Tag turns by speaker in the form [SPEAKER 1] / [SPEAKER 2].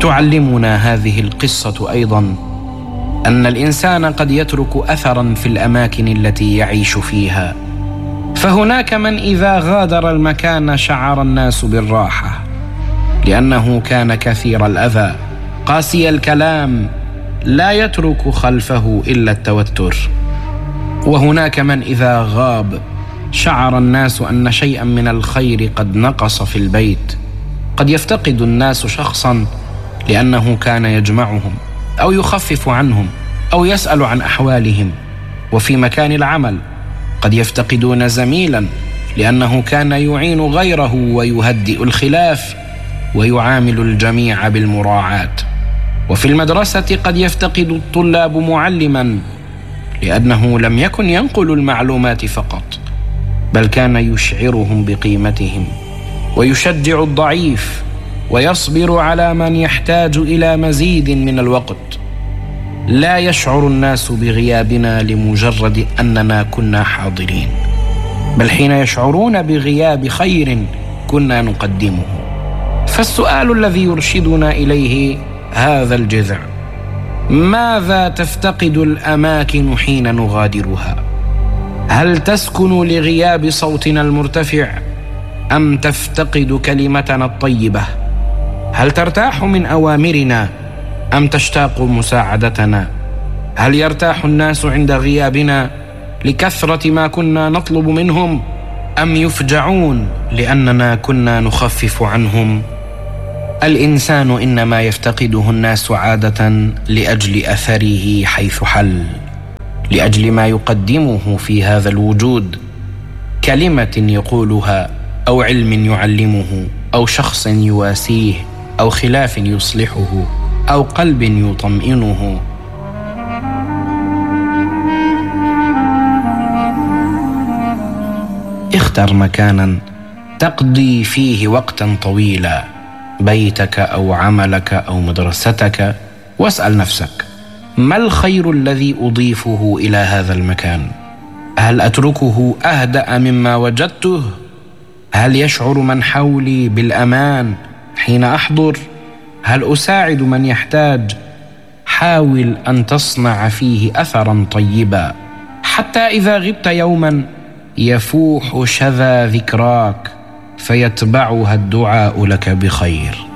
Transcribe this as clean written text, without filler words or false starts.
[SPEAKER 1] تعلمنا هذه القصة أيضا أن الإنسان قد يترك أثرا في الأماكن التي يعيش فيها، فهناك من إذا غادر المكان شعر الناس بالراحة لأنه كان كثير الأذى قاسي الكلام لا يترك خلفه إلا التوتر، وهناك من إذا غاب شعر الناس أن شيئا من الخير قد نقص في البيت. قد يفتقد الناس شخصا لأنه كان يجمعهم أو يخفف عنهم أو يسأل عن أحوالهم، وفي مكان العمل قد يفتقدون زميلا لأنه كان يعين غيره ويهدئ الخلاف ويعامل الجميع بالمراعاة، وفي المدرسة قد يفتقد الطلاب معلما لأنه لم يكن ينقل المعلومات فقط، بل كان يشعرهم بقيمتهم ويشجع الضعيف ويصبر على من يحتاج إلى مزيد من الوقت. لا يشعر الناس بغيابنا لمجرد أننا كنا حاضرين، بل حين يشعرون بغياب خير كنا نقدمه. فالسؤال الذي يرشدنا إليه هذا الجذع: ماذا تفتقد الأماكن حين نغادرها؟ هل تسكن لغياب صوتنا المرتفع أم تفتقد كلمتنا الطيبة؟ هل ترتاح من أوامرنا أم تشتاق مساعدتنا؟ هل يرتاح الناس عند غيابنا لكثرة ما كنا نطلب منهم أم يفجعون لأننا كنا نخفف عنهم؟ الإنسان إنما يفتقده الناس عادة لأجل أثره حيث حل، لأجل ما يقدمه في هذا الوجود، كلمة يقولها أو علم يعلمه أو شخص يواسيه أو خلاف يصلحه أو قلب يطمئنه. اختر مكانا تقضي فيه وقتا طويلا، بيتك أو عملك أو مدرستك، واسأل نفسك: ما الخير الذي أضيفه إلى هذا المكان؟ هل أتركه أهدأ مما وجدته؟ هل يشعر من حولي بالأمان حين أحضر؟ هل أساعد من يحتاج؟ حاول أن تصنع فيه أثرا طيبا، حتى إذا غبت يوما يفوح شذا ذكراك فيتبعها الدعاء لك بخير.